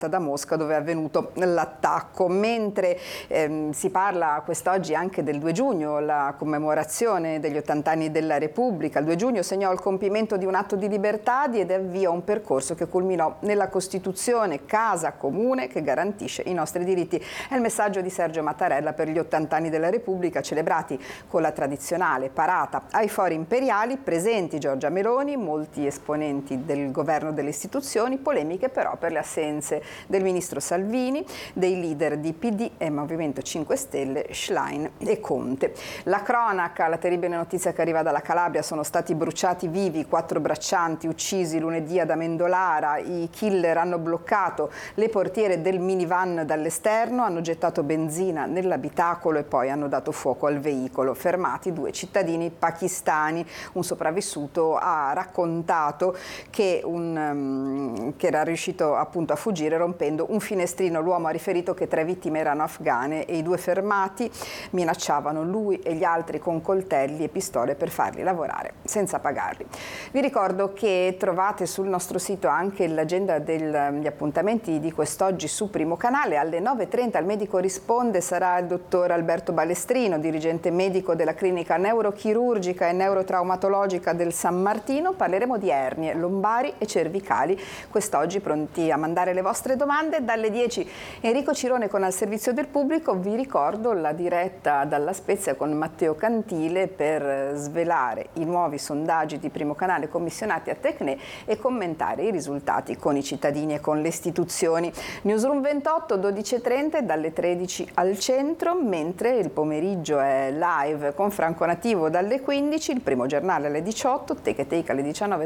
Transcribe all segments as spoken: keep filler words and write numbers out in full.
da Mosca, dove è avvenuto l'attacco. Mentre ehm, si parla quest'oggi anche del due giugno, la commemorazione degli ottanta anni della Repubblica. Il due giugno segnò il compimento di un atto di libertà ed avvia un percorso che culminò nella Costituzione, casa comune che garantisce i nostri diritti. È il messaggio di Sergio Mattarella per gli ottanta anni della Repubblica, celebrati con la tradizionale parata ai fori imperiali, presenti Giorgia Meloni, molti esponenti del governo delle istituzioni, polemiche però per le assenze del ministro Salvini, dei leader di P D e Movimento cinque Stelle, Schlein e Conte. La cronaca, la terribile notizia che arriva dalla Calabria: sono stati bruciati vivi quattro braccianti uccisi lunedì ad Amendolara. I killer hanno bloccato le portiere del minivan dall'esterno, hanno gettato benzina nell'abitacolo e poi hanno dato fuoco al veicolo. Fermati due cittadini pakistani. Un sopravvissuto ha raccontato che, un, um, che era riuscito appunto a fuggire rompendo un finestrino. L'uomo ha riferito che tre vittime erano afghane e i due fermati minacciavano lui e gli altri con coltelli e pistole per farli lavorare senza pagarli. Vi ricordo che trovate sul nostro sito anche l'agenda degli appuntamenti di quest'oggi su Primo Canale. Alle nove e trenta il medico risponde, sarà il dottor Alberto Balestrino, dirigente medico della clinica neurochirurgica e neurotraumatologica del San Martino. Parleremo di ernie lombari e cervicali. Quest'oggi pronti a mandare le vostre domande. Dalle dieci Enrico Cirone con Al Servizio del Pubblico. Vi ricordo la diretta dalla Spezia con Matteo Cantile per svelare i nuovi sondaggi di Primo Canale commissionati a Tecne e commentare i risultati con i cittadini e con le istituzioni. Newsroom ventotto, dodici e trenta e dalle tredici al centro, mentre il pomeriggio è live con Franco Nativo dalle quindici, il Primo Giornale alle diciotto, Take e Take alle diciannove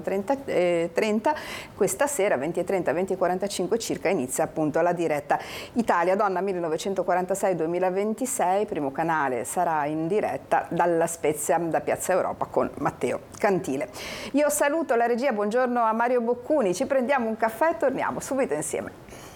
e trenta. Questa sera venti e trenta, venti e quarantacinque circa inizia appunto la diretta Italia Donna millenovecentoquarantasei duemilaventisei. Primo Canale sarà in diretta dalla Spezia, da Piazza Europa, con Matteo Cantile. Io saluto la regia, buongiorno a Mario Boccuni, ci prendiamo un caffè e torniamo subito insieme.